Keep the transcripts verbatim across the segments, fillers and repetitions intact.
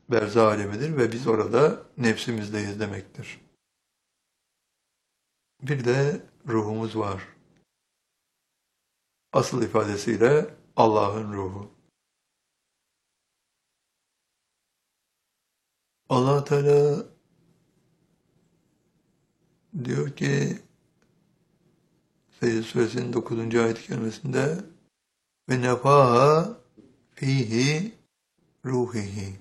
berzah alemidir ve biz orada nefsimizdeyiz demektir. Bir de ruhumuz var. Asıl ifadesiyle Allah'ın ruhu. Allah Teala diyor ki Secde Suresinin dokuzuncu ayet-i kerimesinde ve nefaha fihi ruhihi.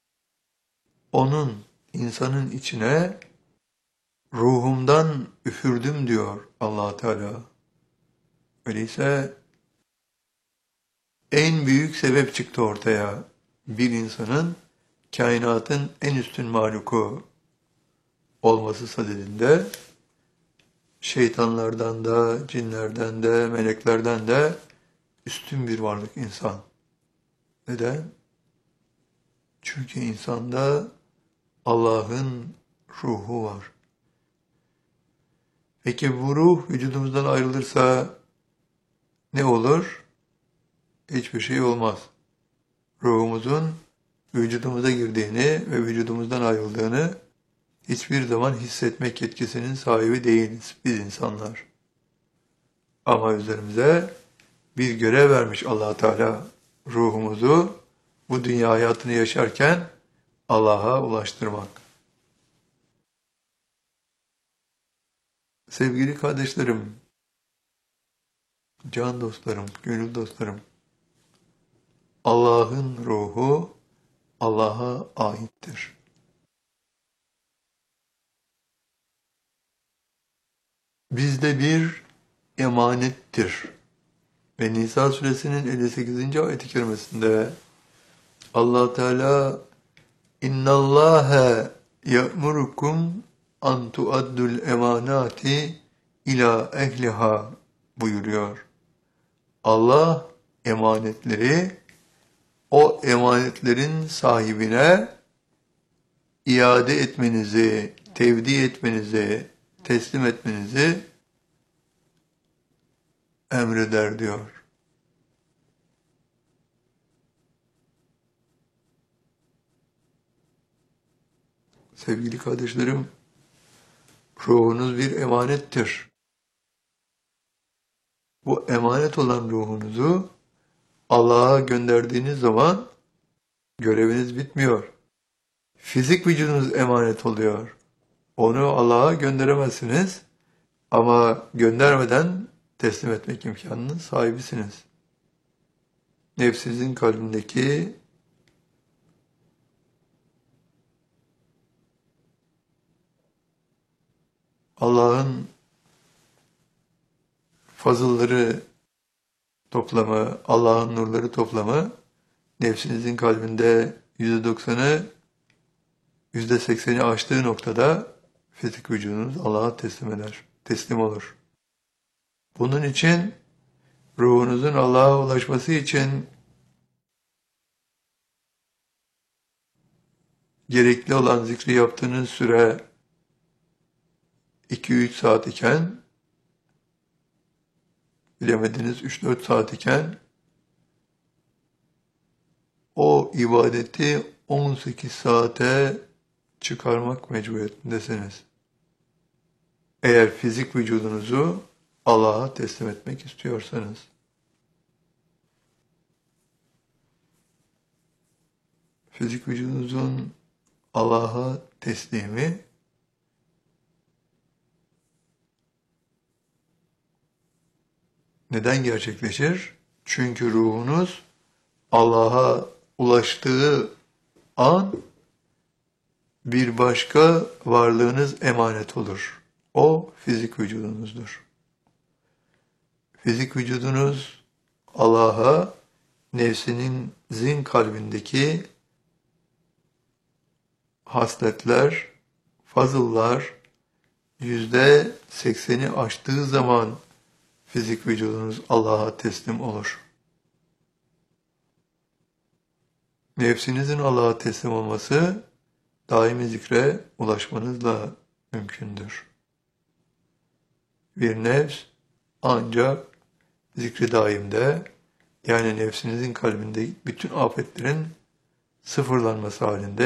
Onun, insanın içine ruhumdan üfürdüm diyor Allah Teala. Öyleyse en büyük sebep çıktı ortaya. Bir insanın kainatın en üstün mahluku olması sadedinde şeytanlardan da, cinlerden de, meleklerden de üstün bir varlık insan. Neden? Çünkü insanda Allah'ın ruhu var. Peki bu ruh vücudumuzdan ayrılırsa ne olur? Hiçbir şey olmaz. Ruhumuzun vücudumuza girdiğini ve vücudumuzdan ayrıldığını hiçbir zaman hissetmek yetkisinin sahibi değiliz biz insanlar. Ama üzerimize bir görev vermiş Allah Teala, ruhumuzu bu dünya hayatını yaşarken Allah'a ulaştırmak. Sevgili kardeşlerim, can dostlarım, gönül dostlarım, Allah'ın ruhu Allah'a aittir. Bizde bir emanettir. Ve Nisa suresinin elli sekizinci ayet-i kerimesinde Allah Teala İnnallâhe ya'murukum an tuaddul emanati ila ehliha buyuruyor. Allah emanetleri o emanetlerin sahibine iade etmenizi, tevdi etmenizi, teslim etmenizi emreder diyor. Sevgili kardeşlerim, ruhunuz bir emanettir. Bu emanet olan ruhunuzu Allah'a gönderdiğiniz zaman göreviniz bitmiyor. Fizik vücudunuz emanet oluyor. Onu Allah'a gönderemezsiniz ama göndermeden teslim etmek imkanının sahibisiniz. Nefsinizin kalbindeki Allah'ın fazılları toplamı, Allah'ın nurları toplamı, nefsinizin kalbinde yüzde doksanı, yüzde sekseni aştığı noktada fizik vücudunuz Allah'a teslim eder, teslim olur. Bunun için ruhunuzun Allah'a ulaşması için gerekli olan zikri yaptığınız süre iki üç saat iken, bilemediniz üç dört saat iken, o ibadeti on sekiz saate çıkarmak mecburiyetindesiniz. Eğer fizik vücudunuzu Allah'a teslim etmek istiyorsanız. Fizik vücudunuzun Allah'a teslimi neden gerçekleşir? Çünkü ruhunuz Allah'a ulaştığı an bir başka varlığınız emanet olur. O fizik vücudunuzdur. Fizik vücudunuz Allah'a nefsinizin kalbindeki hasletler, fazıllar yüzde sekseni aştığı zaman fizik vücudunuz Allah'a teslim olur. Nefsinizin Allah'a teslim olması daimi zikre ulaşmanızla mümkündür. Bir nefs ancak zikri daimde, yani nefsinizin kalbinde bütün afetlerin sıfırlanması halinde